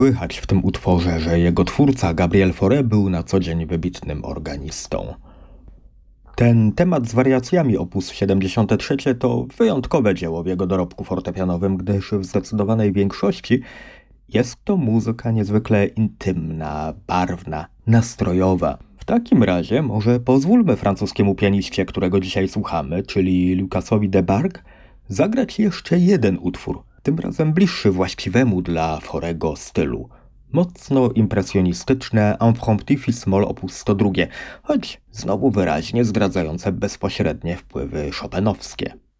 Słychać w tym utworze, że jego twórca Gabriel Fauré był na co dzień wybitnym organistą. Ten temat z wariacjami op. 73 to wyjątkowe dzieło w jego dorobku fortepianowym, gdyż w zdecydowanej większości jest to muzyka niezwykle intymna, barwna, nastrojowa. W takim razie może pozwólmy francuskiemu pianiście, którego dzisiaj słuchamy, czyli Lucasowi Debargue, zagrać jeszcze jeden utwór, tym razem bliższy właściwemu dla Faurego stylu. Mocno impresjonistyczne Impromptu fis-moll op. 102, choć znowu wyraźnie zdradzające bezpośrednie wpływy chopinowskie.